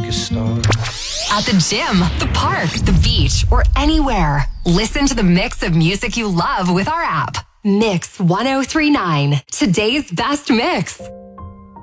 a star. At the gym, the park, the beach, or anywhere. Listen to the mix of music you love with our app. Mix 1039, today's best mix.